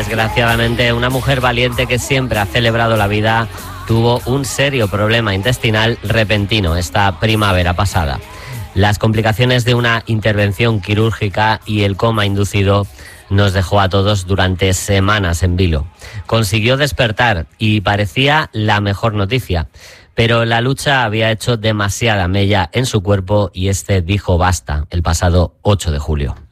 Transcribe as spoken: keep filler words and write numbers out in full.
Desgraciadamente, una mujer valiente que siempre ha celebrado la vida tuvo un serio problema intestinal repentino esta primavera pasada. Las complicaciones de una intervención quirúrgica y el coma inducido nos dejó a todos durante semanas en vilo. Consiguió despertar y parecía la mejor noticia, pero la lucha había hecho demasiada mella en su cuerpo y este dijo basta el pasado ocho de julio.